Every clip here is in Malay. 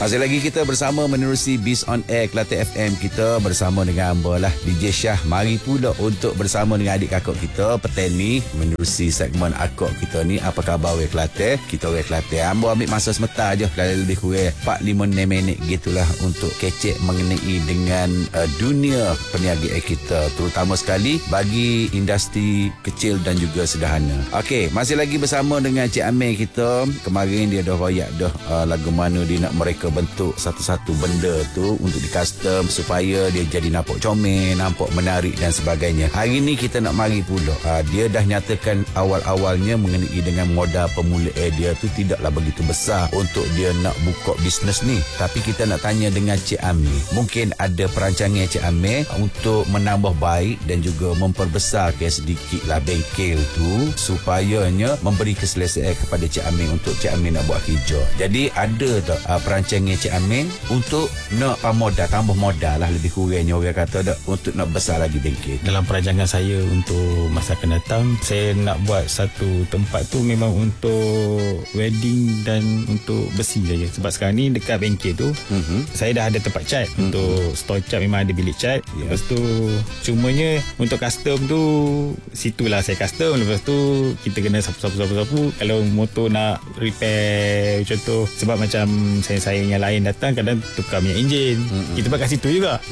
Masih lagi kita bersama menerusi Biz on Air Kelantan FM. Kita bersama dengan Amba lah, DJ Syah. Mari pula untuk bersama dengan adik kakak kita Peten ni menerusi segmen akak kita ni. Apa khabar weh Kelantan? Kita weh Kelantan. Amba ambil masa sebentar je, kalau lebih kurang 4-5 minit gitulah untuk kecek mengenai dengan dunia perniagaan kita, terutama sekali bagi industri kecil dan juga sederhana. Okey, masih lagi bersama dengan Cik Amir kita. Kemarin dia dah royak dah lagu mana dia nak mereka bentuk satu-satu benda tu untuk di custom supaya dia jadi nampak comel, nampak menarik dan sebagainya. Hari ni kita nak mari pula. Dia dah nyatakan awal-awalnya mengenai dengan modal permulaan dia tu tidaklah begitu besar untuk dia nak buka bisnes ni. Tapi kita nak tanya dengan Cik Amir. Mungkin ada perancangan Cik Amir untuk menambah baik dan juga memperbesar sedikitlah bengkel tu supayanya memberi keselesaan kepada Cik Amir untuk Cik Amir nak buat kerja. Jadi ada tak perancangan Cik Amir untuk nak modal, tambah modal lah lebih kurangnya orang kata tak, untuk nak besar lagi bengkel. Dalam perancangan saya untuk masa akan datang, saya nak buat satu tempat tu memang untuk wedding dan untuk besi saja. Sebab sekarang ni dekat bengkel tu saya dah ada tempat cat untuk store cat, memang ada bilik cat. Lepas tu cumanya untuk custom tu situlah saya custom. Lepas tu kita kena sapu-sapu. Kalau motor nak repair contoh, sebab macam saya yang lain datang kadang tukar minyak enjin, kita buat kat situ juga.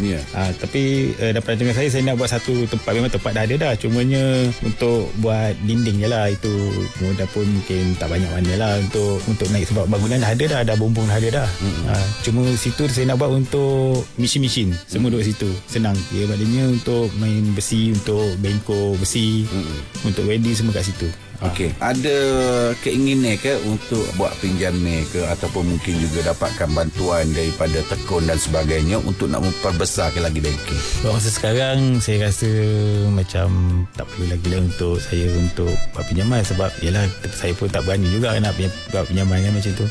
Tapi dalam perancangan saya nak buat satu tempat, memang tempat dah ada dah, cumanya untuk buat dinding je lah. Itu modal pun mungkin tak banyak mana lah untuk naik, sebab bangunan dah ada dah bumbung dah ada dah. Cuma situ saya nak buat untuk mesin-mesin semua duduk situ, senang dia. Maknanya untuk main besi, untuk bengkok besi, untuk wedding semua kat situ. Okey, ada keinginan ke untuk buat pinjaman ke, ataupun mungkin juga dapatkan bantuan daripada tekun dan sebagainya untuk nak memperbesarkan lagi bengkel? Masa sekarang saya rasa macam tak perlu lagi lah untuk saya untuk buat pinjaman, sebab yalah saya pun tak berani juga nak buat pinjaman kan macam tu.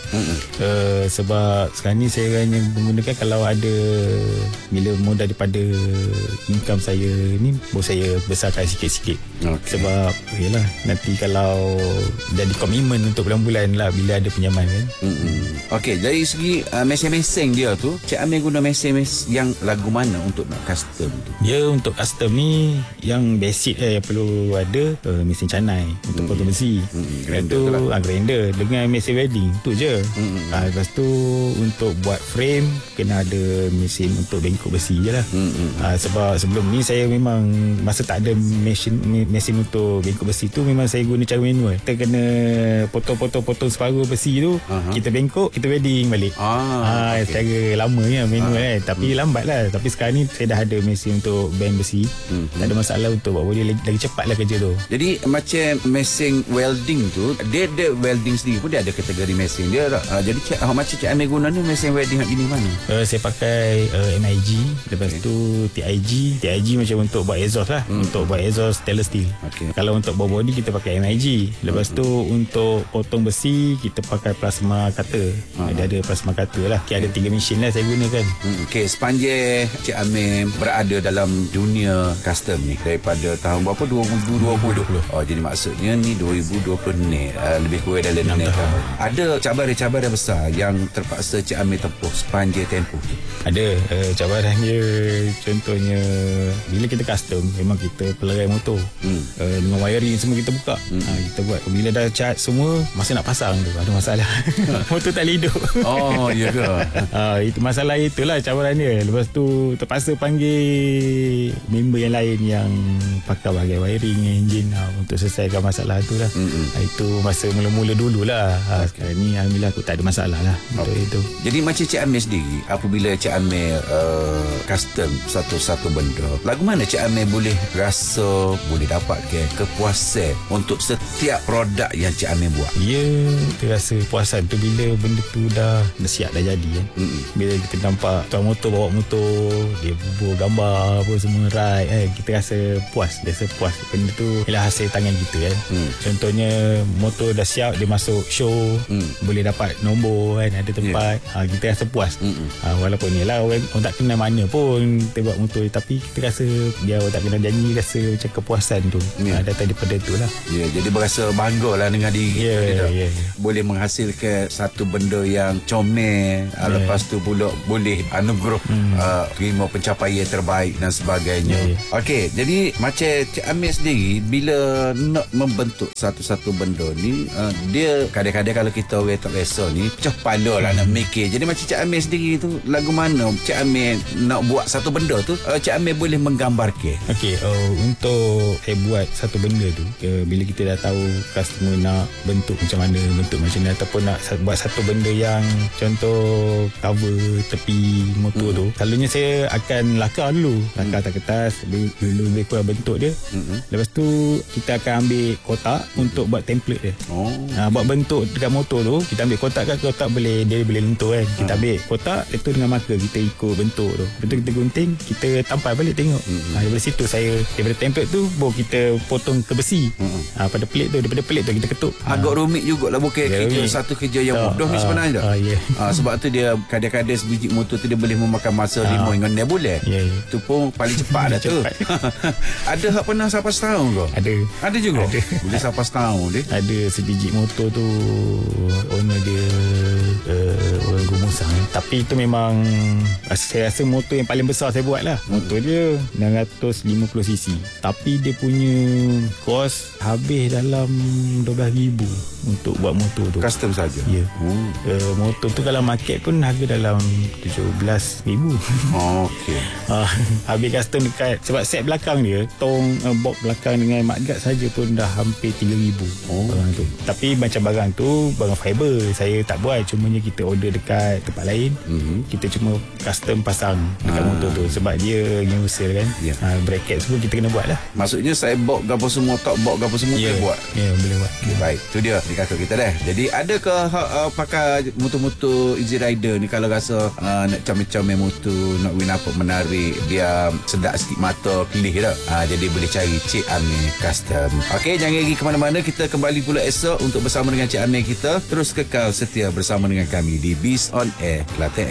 Sebab sekarang ni saya hanya menggunakan kalau ada bila modal daripada income saya ni, baru saya besarkan sikit-sikit. Sebab yalah nanti kalau jadi komitmen untuk bulan-bulan lah bila ada pinjaman kan. Okey, dari segi mesin-mesin dia tu, Cik Amir guna mesin yang lagu mana untuk nak custom tu? Dia untuk custom ni yang basic yang perlu ada mesin canai untuk potong besi. Grinder tu grinder dengan mesin wedding tu je. Lepas tu untuk buat frame kena ada mesin untuk bengkok besi je lah. Sebab sebelum ni saya memang masa tak ada mesin untuk bengkok besi tu, memang saya guna cara manual. Kita kena potong separuh besi tu, kita bengkok, kita wedding balik. Cara lamanya manual kan. Tapi lambat lah. Tapi sekarang ni saya dah ada mesin untuk bend besi. Tak ada masalah untuk buat boleh lagi cepat lah kerja tu. Jadi macam mesin welding tu, dia ada welding sendiri pun, dia ada kategori mesin dia tak? Jadi macam Cik Amir guna ni mesin welding hak gini mana? Saya pakai MIG. Lepas tu TIG macam untuk buat exhaust lah. Untuk buat exhaust stainless steel. Kalau untuk bawa body kita pakai MIG. Lepas tu untuk potong besi kita pakai plasma cutter. Dia ada plasma cutter lah. Ada 3 mesin lah saya gunakan. Sepanjang Cik Amir berada dalam dunia custom ni daripada tahun berapa? 2020. Jadi maksudnya ni 2020 ni, lebih kurang dalam 6 tahun. Ada cabaran-cabaran besar yang terpaksa Cik Amir tempuh sepanjang tempoh tu? Ada cabaran dia. Contohnya bila kita custom, memang kita pelerai motor dengan wiring semua kita buka. Kita buat. Bila dah cat semua, masa nak pasang tu ada masalah. Motor tak hidup. Ya ke? Itu masalah, itulah cabaran dia. Lepas tu terpaksa panggil member yang lain yang pakai bahagian wiring enjin untuk selesaikan masalah tu lah. Itu masa mula-mula dululah. Sekarang ni alhamdulillah aku tak ada masalah lah untuk itu. Jadi macam Cik Amir sendiri, apabila Cik Amir custom satu-satu benda, lagu mana Cik Amir boleh rasa, boleh dapatkan kepuasan untuk setiap produk yang Cik Amir buat? Ya, terasa puasan tu bila benda tu dah siap, dah jadi kan. Bila kita nampak tuan motor bawa motor, dia bubuh gambar apa semua right kan, kita rasa puas benda tu ialah hasil tangan kita kan. Contohnya motor dah siap, dia masuk show, boleh dapat nombor kan, ada tempat, kita rasa puas. Walaupun ni lah orang tak kenal mana pun kita buat motor, tapi kita rasa dia orang tak kenal janji, rasa macam kepuasan tu datang daripada tu lah. Jadi berasa bangga lah dengan diri kita. Boleh menghasilkan satu benda yang comel. Lepas tu pula boleh anugerah terima pencapaian terbaik dan sebagainya. Okey, jadi macam Cik Amir sendiri bila nak membentuk satu-satu benda ni, dia kadang-kadang kalau kita orang tak biasa ni pecah kepala lah nak mikir. Jadi macam Cik Amir sendiri tu, lagu mana Cik Amir nak buat satu benda tu, Cik Amir boleh menggambarkan. Okey, untuk saya buat satu benda tu, bila kita dah tahu customer nak bentuk macam mana ataupun nak buat satu benda yang contoh cover tepi motor tu, selalunya saya akan lakar dulu, lakar atas kertas, lebih kurang bentuk dia. Lepas tu kita akan ambil kotak untuk buat template dia. Buat bentuk dekat motor tu, kita ambil kotak kan, kotak boleh lentur kan. Kita ambil kotak, itu dengan marker kita ikut bentuk tu. Lepas tu kita gunting, kita tampal balik tengok. Daripada situ daripada template tu baru kita potong ke besi. Daripada plate tu kita ketuk. Agak rumit jugalah, bukan kerja satu kerja yang mudah ni sebenarnya. Sebab tu dia kadang-kadang sebiji motor tu dia boleh memakan masa 5 hingga 6 bulan. Tu pun paling cepat dah tu. Ada hak pernah sampai setahun ke? Ada juga. Boleh sampai setahun dia. Ada sebiji motor tu owner dia orang Gumusang. Tapi itu memang saya rasa motor yang paling besar saya buat lah. Motor dia 950cc. Tapi dia punya kos habis dalam 12,000 untuk buat motor tu. Custom saja. Ya. Motor tu kalau market pun harga dalam 17,000. Okey. Habis custom dekat, sebab set belakang dia, tong box belakang dengan mudguard saja pun dah hampir 3,000. Barang tu. Tapi macam barang tu barang fiber saya tak buat, cumanya kita order dekat tempat lain. Kita cuma custom pasang dekat motor tu sebab dia universal kan. Bracket semua kita kena buat lah. Maksudnya saya box gapo semua, top box gapo semua boleh buat. Boleh buat. Baik, tu dia di kakak kita dah. Jadi adakah pakai motor-motor Easy Rider ni kalau rasa nak comel-comel motor, nak win apa menarik, biar sedap sikit mata, pilih dah. Jadi boleh cari Cik Amir Custom. Okey, jangan pergi ke mana-mana, kita kembali pula esok untuk bersama dengan Cik Amir kita. Terus kekal setia bersama dengan kami di Biz on Air Kelantan